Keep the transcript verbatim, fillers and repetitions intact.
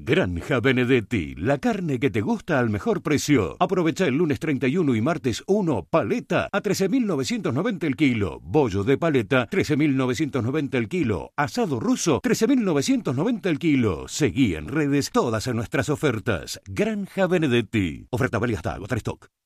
Granja Benedetti, la carne que te gusta al mejor precio. Aprovecha el lunes treinta y uno y martes uno, paleta a trece mil novecientos noventa el kilo. Bollo de paleta, trece mil novecientos noventa el kilo. Asado ruso, trece mil novecientos noventa el kilo. Seguí en redes todas nuestras ofertas. Granja Benedetti. Oferta válida hasta agotar stock.